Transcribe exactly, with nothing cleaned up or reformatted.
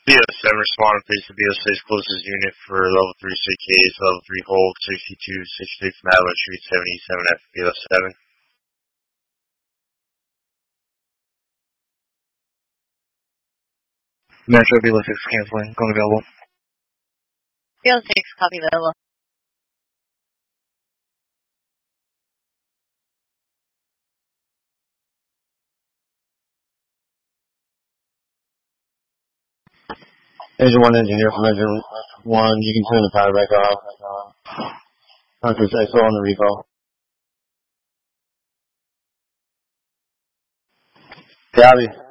B O seven responding, please to B O six closest unit for level three suitcase, level three hold, sixty-two sixty-six Madeline Street, seventy-seven F B O seven. Metro B O six canceling, going available. B O six, copy available. Engine one engineer from engine one, you can turn the power back off. Hunters I S O on the recall. Copy.